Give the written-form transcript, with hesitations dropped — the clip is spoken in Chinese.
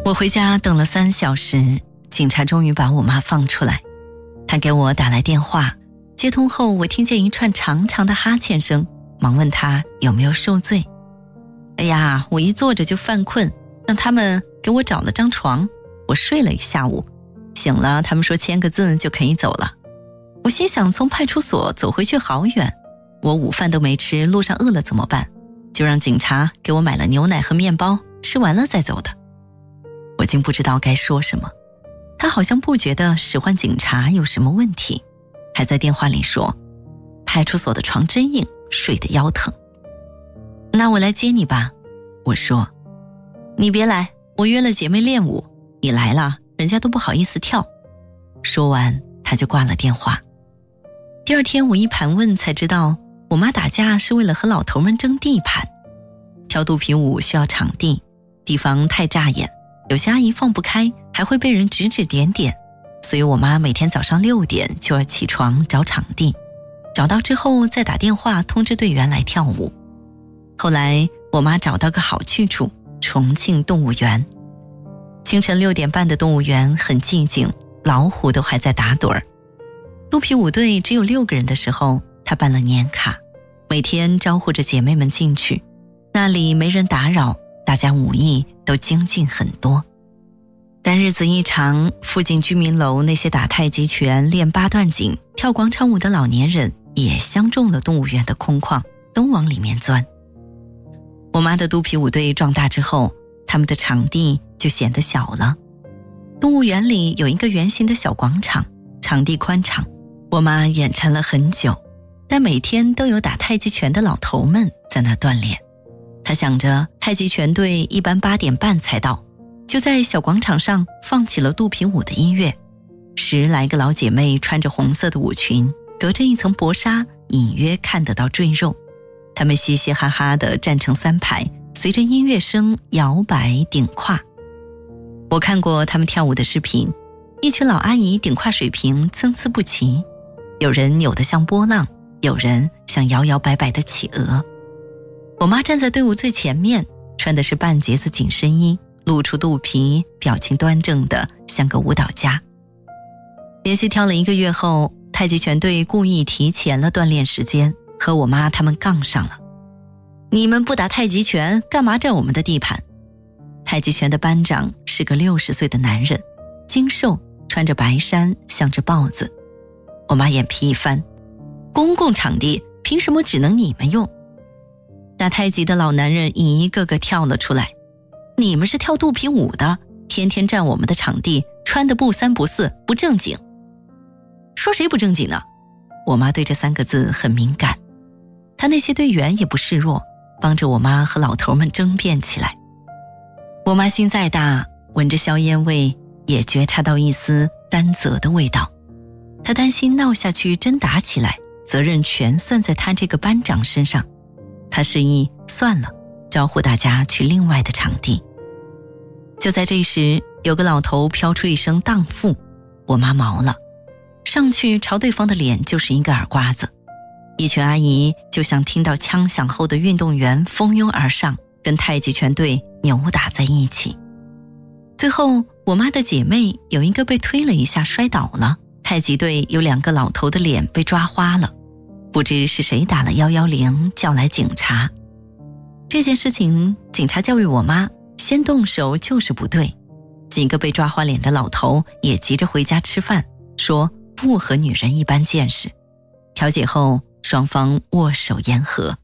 我回家等了3小时，警察终于把我妈放出来。他给我打来电话，接通后我听见一串长长的哈欠声，忙问他有没有受罪。哎呀，我一坐着就犯困，让他们给我找了张床，我睡了一下午，醒了他们说签个字就可以走了。我心想从派出所走回去好远，我午饭都没吃，路上饿了怎么办？就让警察给我买了牛奶和面包，吃完了再走的。我竟不知道该说什么，他好像不觉得使唤警察有什么问题，还在电话里说派出所的床真硬，睡得腰疼。那我来接你吧，我说。你别来，我约了姐妹练舞，你来了人家都不好意思跳。说完他就挂了电话。第2天我一盘问才知道，我妈打架是为了和老头们争地盘。跳肚皮舞需要场地，地方太扎眼，有些阿姨放不开，还会被人指指点点，所以我妈每天早上6点就要起床找场地，找到之后再打电话通知队员来跳舞。后来我妈找到个好去处，重庆动物园。清晨6点半的动物园很寂静，老虎都还在打盹儿。肚皮舞队只有6个人的时候，她办了年卡，每天招呼着姐妹们进去，那里没人打扰，大家武艺都精进很多。但日子一长，附近居民楼那些打太极拳、练8段锦、跳广场舞的老年人也相中了动物园的空旷，都往里面钻。我妈的肚皮舞队壮大之后，他们的场地就显得小了。动物园里有一个圆形的小广场，场地宽敞，我妈眼馋了很久，但每天都有打太极拳的老头们在那锻炼。她想着太极拳队一般8点半才到，就在小广场上放起了肚皮舞的音乐。10来个老姐妹穿着红色的舞裙，隔着一层薄纱，隐约看得到赘肉。她们嘻嘻哈哈地站成3排，随着音乐声摇摆顶胯。我看过她们跳舞的视频，一群老阿姨顶胯水平参差不齐，有人扭得像波浪，有人像摇摇摆摆的企鹅。我妈站在队伍最前面，穿的是半截子紧身衣，露出肚皮，表情端正的像个舞蹈家。连续跳了1个月后，太极拳队故意提前了锻炼时间，和我妈他们杠上了。你们不打太极拳，干嘛占我们的地盘？太极拳的班长是个60岁的男人，精瘦，穿着白衫，像只豹子。我妈眼皮一翻，公共场地凭什么只能你们用？打太极的老男人一个个跳了出来，你们是跳肚皮舞的，天天占我们的场地，穿得不3不4，不正经。说谁不正经呢？我妈对这3个字很敏感，她那些队员也不示弱，帮着我妈和老头们争辩起来。我妈心再大，闻着硝烟味，也觉察到一丝担责的味道。她担心闹下去真打起来，责任全算在她这个班长身上。她示意算了，招呼大家去另外的场地。就在这时，有个老头飘出一声荡妇，我妈毛了，上去朝对方的脸就是一个耳刮子。一群阿姨就像听到枪响后的运动员蜂拥而上，跟太极拳队扭打在一起。最后我妈的姐妹有一个被推了一下摔倒了，太极队有2个老头的脸被抓花了，不知是谁打了110叫来警察。这件事情警察教育我妈，先动手就是不对。几个被抓花脸的老头也急着回家吃饭，说不和女人一般见识。调解后双方握手言和。